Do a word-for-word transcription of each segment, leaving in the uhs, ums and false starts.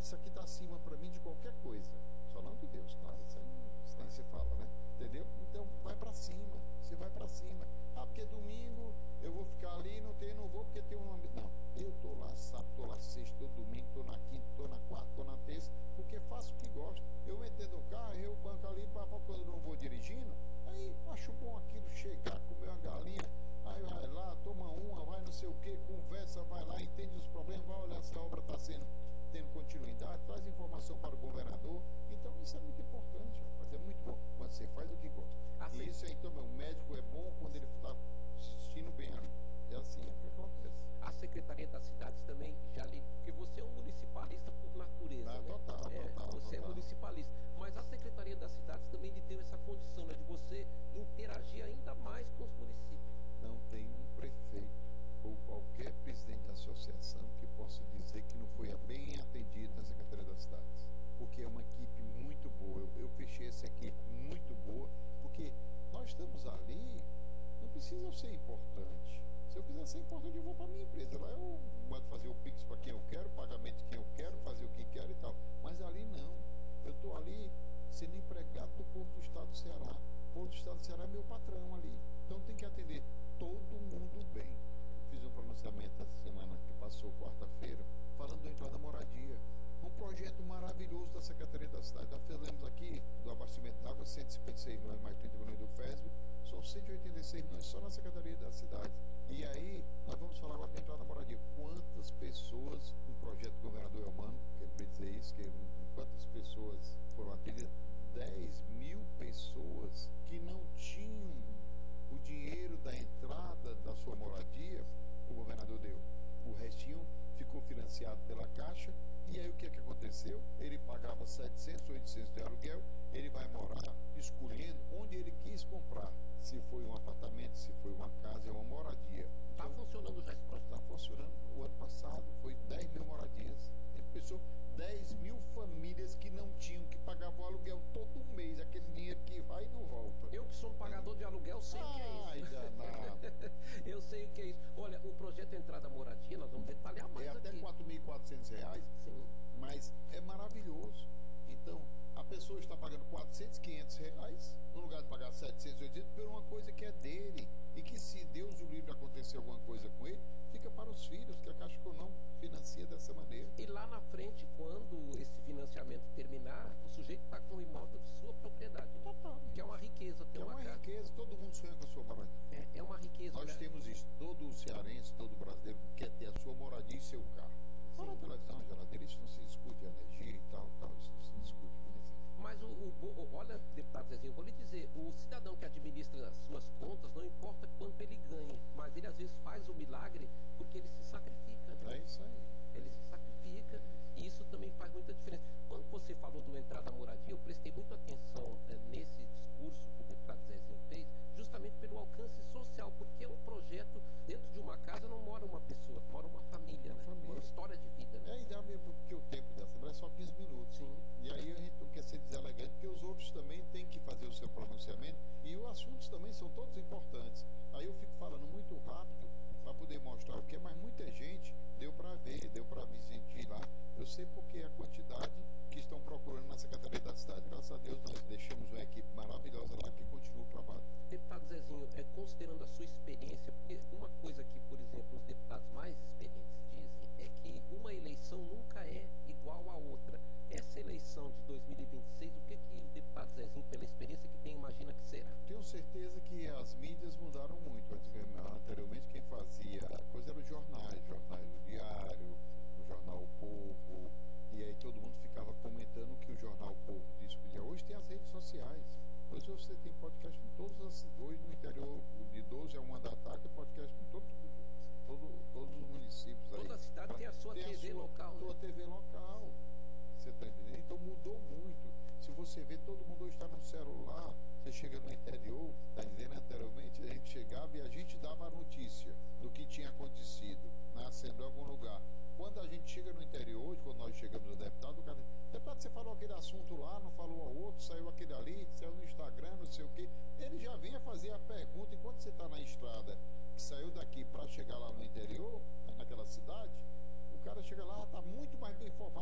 isso aqui está acima para mim de qualquer coisa. Só não de Deus, claro. Isso aí, isso aí se fala, né? Entendeu? Então, vai para cima. Você vai para cima. Ah, porque domingo eu vou ficar ali, não tem, não vou porque tem um... Não, eu tô lá sábado, tô lá sexta, tô domingo, tô na quinta, tô na quarta, tô na terça, porque faço o que gosto. Eu entro no carro, eu banco ali, para quando eu não vou dirigindo, aí acho bom aquilo, chegar, comer uma galinha, aí vai lá, toma uma, vai não sei o que, conversa, vai lá, entende os problemas, vai olhar se a obra está sendo, tendo continuidade, traz informação para o governador. Então isso é muito importante, rapaz, é muito bom quando você faz o que gosta. Assim, e isso aí, então, o médico é bom quando ele está assistindo bem ali. É assim é que acontece. A Secretaria das Cidades também já lhe... Porque você é um municipalista por natureza, ah, né? Total, é, total, Você total. é municipalista. Mas a Secretaria das Cidades também lhe deu essa condição, né, de você interagir ainda mais com os municípios. Não tem um prefeito ou qualquer presidente da associação que possa dizer que não foi bem atendido na Secretaria das Cidades. Porque é uma equipe muito boa. Eu, eu fechei essa equipe muito boa, porque nós estamos ali, não precisa ser importante. Se eu quiser ser importante, eu vou para a minha empresa. Lá eu mando fazer o Pix para quem eu quero, pagamento de quem eu quero, fazer o que quero e tal. Mas ali não. Eu estou ali sendo empregado do povo do estado do Ceará. O povo do estado do Ceará é meu patrão ali. Então tem que atender todo mundo bem. Fiz um pronunciamento essa semana que passou, quarta-feira, falando do entrada da moradia. Um projeto maravilhoso da Secretaria da Cidade. Nós fizemos aqui do abastecimento de água cento e cinquenta e seis milhões, mais trinta milhões do FESB. São cento e oitenta e seis milhões só na Secretaria da Cidade. E aí, nós vamos falar agora da entrada da moradia. Quantas pessoas, um projeto do governador Elmano, que ele veio dizer isso, que quantas pessoas foram atendidas? dez mil pessoas que não tinham o dinheiro da entrada da sua moradia, o governador deu. O restinho ficou financiado pela Caixa. E aí o que é que aconteceu? Ele pagava setecentos, oitocentos de aluguel, ele vai morar escolhendo onde ele quis comprar. Se foi um apartamento, se foi uma casa, é uma moradia. Está Então, funcionando já esse projeto? Está funcionando. O ano passado foi dez mil moradias. Ele pensou dez mil famílias que não tinham, que pagavam o aluguel todo mês, aquele dinheiro que vai e não volta. Eu que sou um pagador de aluguel sei o que é isso. Ai, danado. Eu sei o que é isso. Olha, o projeto Entrada Moradia, nós vamos detalhar mais é aqui. É até quatro mil e quatrocentos reais. Sim. Mas é maravilhoso. Então, a pessoa está pagando quatrocentos, quinhentos reais, no lugar de pagar setecentos, oitocentos, por uma coisa que é dele. E que se Deus o livre acontecer alguma coisa com ele, fica para os filhos, que a Caixa Econômica financia dessa maneira. E lá na frente, quando esse financiamento terminar, o sujeito está com o imóvel de sua propriedade. Total. Que é uma riqueza ter é uma, uma casa. riqueza, todo mundo sonha com a sua moradia. É, é uma riqueza. Nós né? temos isso, todo cearense, todo brasileiro quer ter a sua moradia e seu carro. Fora a televisão, geladeira, isso não se discute, energia e tal, tal, isso não se discute. Mas o, o, olha, deputado Zezinho, eu vou lhe dizer, o cidadão que administra as suas contas, não importa quanto ele ganha, mas ele às vezes faz o milagre porque ele se sacrifica. Né? É isso aí. Ele se sacrifica e isso também faz muita diferença. Quando você falou do entrada à moradia, eu prestei muita atenção é, nesse discurso que o deputado Zezinho fez, justamente pelo alcance social, porque é um projeto, dentro de uma casa não mora uma pessoa, mora uma família, uma, né? família. Uma história de vida. Né? É, e dá mesmo, porque o tempo da Assembleia é só quinze minutos. Sim. E aí a gente não quer ser deselegante, porque os outros também têm que fazer o seu pronunciamento, e os assuntos também são todos importantes. Aí eu fico falando muito rápido, para poder mostrar o que é, mas muita gente deu para ver, deu para me sentir lá. Eu sei porque a quantidade que estão procurando na Secretaria da Cidade. Graças a Deus nós deixamos uma equipe maravilhosa lá que continua o trabalho. Deputado Zezinho, é, considerando a sua experiência, porque uma coisa que, por exemplo, os deputados mais experientes dizem é que uma eleição nunca é igual à outra. Essa eleição de dois mil e vinte e seis, o que, que o deputado Zezinho, pela experiência que tem, imagina que será? Tenho certeza que as mídias mudaram muito. Anteriormente quem fazia a coisa eram os jornais, jornais do Diário, o jornal O Povo, e aí todo mundo ficava comentando o que o jornal O Povo disse. Hoje tem as redes sociais. Hoje você tem podcast em todas as... Hoje no interior, de doze a uma da tarde, tem podcast em todo, todo, todos os municípios. Toda aí. cidade tem a sua tem T V a sua, local. Sua né? T V local. Você está entendendo? Então mudou muito. Se você vê, todo mundo hoje está no celular. Você chega no interior, está dizendo anteriormente, a gente chegava e a gente dava a notícia do que tinha acontecido na Assembleia em algum lugar. Quando a gente chega no interior, hoje, quando nós chegamos no deputado, o cara diz, deputado, você falou aquele assunto lá, não falou ao outro, saiu aquele ali, saiu no Instagram, não sei o quê. Ele já vinha fazer a pergunta, enquanto você está na estrada, que saiu daqui para chegar lá no interior, naquela cidade, o cara chega lá, está muito mais bem informado do que você.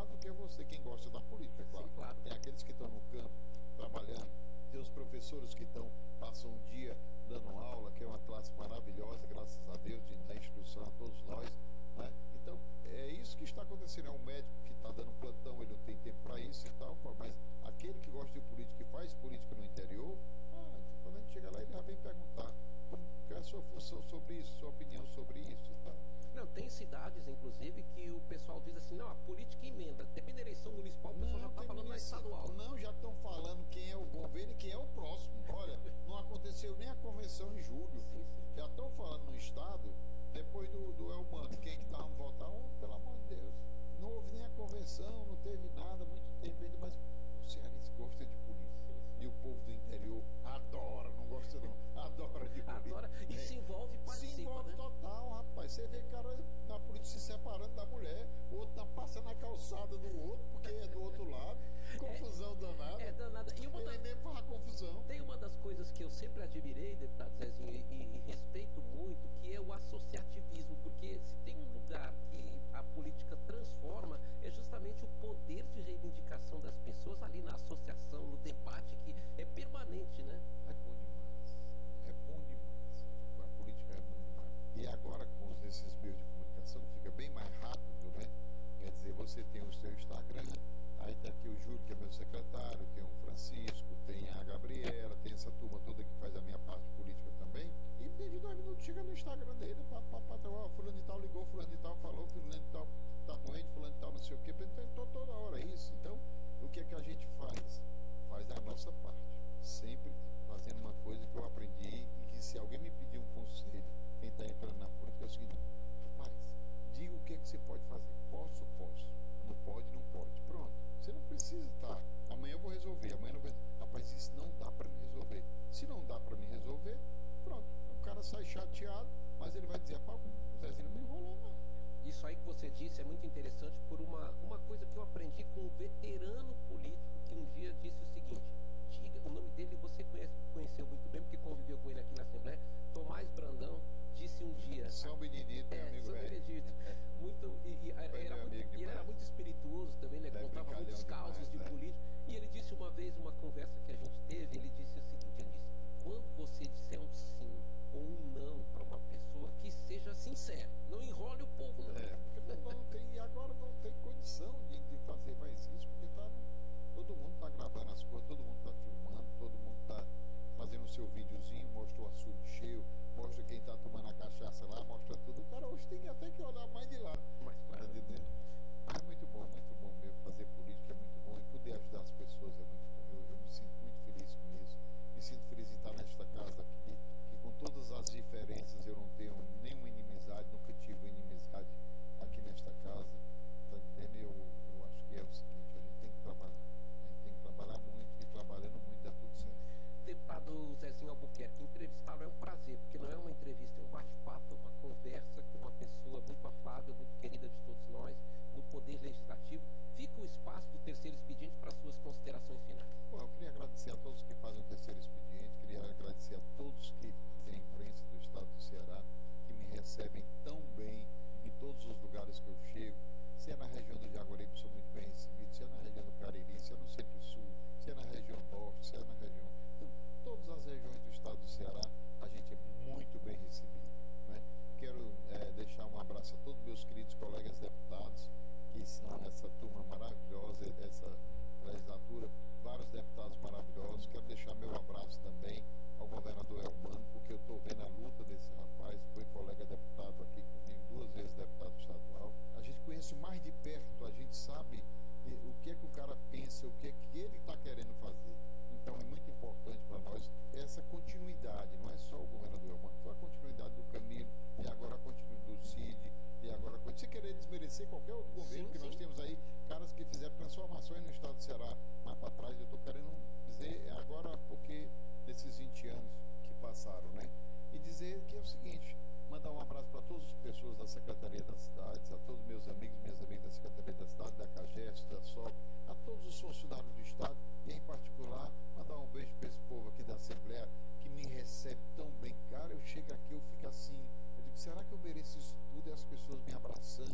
você, quem gosta da política, é claro. Sim, claro. Tem aqueles que estão no campo, trabalhando, tem os professores que estão, passam um dia dando aula, que é uma classe maravilhosa, graças a Deus, de dar instrução a todos nós, né? Então, é isso que está acontecendo. É um médico que está dando plantão, ele não tem tempo para isso e tal, mas aquele que gosta de política, que faz política no interior, ah, quando a gente chega lá, ele já vem perguntar qual é a sua função sobre isso, sua opinião sobre isso e tal. Não, tem cidades, inclusive, que o pessoal diz assim, não, a política emenda. Termina a eleição municipal, o pessoal já está falando na estadual. Não, já estão falando quem é o governo e quem é o próximo. Olha, não aconteceu nem a convenção em julho. Sim, sim. Já estão falando no estado, depois do, do Elmano, quem é que estavam votando? Oh, pelo amor de Deus. Não houve nem a convenção, não teve nada, muito tempo ainda, mas o cearense gosta de política. E o povo do interior adora, não gosta não, adora de política. Adora e é. se envolve e participa, Se envolve, né? total, rapaz. Você vê cara na política se separando da mulher, o outro tá passando a calçada do outro, porque é do outro lado. Confusão é, danada. É danada. E uma Ele das, mesmo faz confusão. tem uma das coisas que eu sempre admirei, deputado Zezinho, e, e, e respeito muito, que é o associativismo, porque se tem um lugar que a política transforma, é justamente o poder de reivindicação das pessoas ali na associação, no debate, que é permanente, né? É bom demais. É bom demais. A política é bom demais. E agora, com esses meios de comunicação, fica bem mais rápido, né? Quer dizer, você tem o seu Instagram, aí tem aqui o Júlio, que é meu secretário, tem o Francisco, tem a Gabriela, tem essa turma toda que faz a minha parte política também. E desde dois minutos chega no Instagram dele, pá, pá, pá, tá, ó, fulano de tal ligou, fulano de tal falou, fulano de tal tá doente, fulano de tal não sei o quê. Então, toda hora é isso. Então, o que é que a gente faz? Faz a nossa parte. Sempre fazendo uma coisa que eu aprendi e que se alguém me pedir um conselho, quem está entrando na política, é o seguinte: rapaz, diga o que é que você pode fazer. Posso, posso. Não pode, não pode. Pronto. Você não precisa estar. Amanhã eu vou resolver. Amanhã eu vou. Rapaz, isso não dá para me resolver. Se não dá para me resolver, pronto. O cara sai chateado, mas ele vai dizer: pá, o Zezinho não me enrolou, não. Isso aí que você disse é muito interessante por uma, uma coisa que eu aprendi com um veterano político que um dia disse o seguinte, diga, o nome dele você conhece, conheceu muito bem, porque conviveu com ele aqui na Assembleia, Tomás Brandão, disse um dia... São Benedito, meu é, amigo São velho. Benedito. É. Muito, e, e, era, era muito, e ele era muito espirituoso também, né? É Contava muitos causos demais, de né? política. E ele disse uma vez, uma conversa que a gente teve, ele disse o seguinte, ele disse, quando você disser um sim ou um não para uma pessoa, que seja sincero, não enrole o povo, não. É, porque não, não tem, e agora não tem condição de, de fazer mais isso, porque tá, todo mundo está gravando as coisas, todo mundo está filmando, todo mundo está fazendo o seu videozinho, mostra o açude cheio, mostra quem está tomando a cachaça lá, mostra tudo. O cara hoje tem até que olhar mais de lado. Mas, claro, Tá entendendo? É muito bom, muito bom mesmo. Fazer política é muito bom e poder ajudar as pessoas é muito bom. Eu, eu me sinto muito feliz com isso. Me sinto feliz em estar nesta casa aqui, que com todas as diferenças eu não tenho nenhuma inimizade, nunca tive inimizade aqui nesta casa. Tá entendendo? Eu, eu acho que é o seguinte, a gente tem que trabalhar. A gente tem que trabalhar muito e trabalhando muito dá tudo certo. Deputado Zezinho Albuquerque, entrevistá-lo é um prazer, porque não é uma entrevista, é um bate-papo, é uma conversa com uma pessoa muito afável, muito querida de todos nós, no Poder Legislativo. Fica o espaço do terceiro expediente para suas considerações finais. Bom, eu queria agradecer a todos que fazem o terceiro expediente, queria agradecer a todos que fazem a imprensa do estado do Ceará, que me recebem tão bem em todos os lugares que eu chego, se é na região do Jaguaribe, sou muito bem recebido, se é na região do Cariri, se é no Centro-Sul, se é na região Norte, se é na região... Então, todas as regiões do estado do Ceará, a gente é muito bem recebido, né? Quero é, deixar um abraço a todos meus queridos colegas deputados, que são essa turma maravilhosa, essa legislatura, vários deputados maravilhosos. Quero deixar meu abraço também ao governador Elmano, porque eu estou vendo a luta desse rapaz, foi colega deputado aqui comigo, duas vezes deputado estadual. A gente conhece mais de perto, a gente sabe o que é que o cara pensa, o que é que ele está querendo fazer. Então é muito importante para nós essa continuidade, não é só o governador Elmano, foi a continuidade do Camilo, e agora a continuidade do Cid, e agora a continuidade. Se querer desmerecer qualquer outro governo, que nós temos aí caras que fizeram transformações no estado do Ceará, mais para trás, eu estou querendo dizer agora, porque desses vinte anos que passaram, né? E dizer que é o seguinte, mandar um abraço para todas as pessoas da Secretaria das Cidades, a todos meus amigos, minhas amigas da Secretaria da Cidade, da CAGES, da S O P, a todos os funcionários do Estado, e em particular, mandar um beijo para esse povo aqui da Assembleia, que me recebe tão bem. Cara, eu chego aqui, eu fico assim, eu digo, será que eu mereço isso tudo? E as pessoas me abraçando e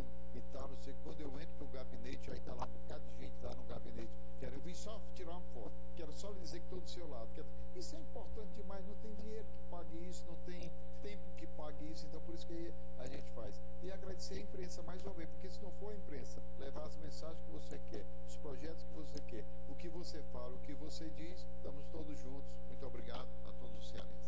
tal, não sei. Quando eu entro pro gabinete, aí tá lá um bocado de gente lá no gabinete. Quero, eu vim só tirar uma foto. Quero só lhe dizer que estou do seu lado. Quero, isso é importante demais. Não tem dinheiro que pague isso, não tem tempo que pague isso. Então, por isso que a gente faz. E agradecer a imprensa mais uma vez, porque se não for a imprensa, levar as mensagens que você quer, os projetos que você quer, o que você fala, o que você diz, estamos todos juntos. Muito obrigado a todos os cearenses.